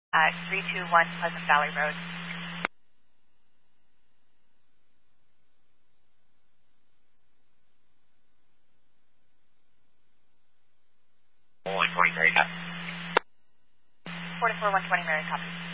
321 Pleasant Valley Road. Only 20 Mary, 44 120 Mary, copy.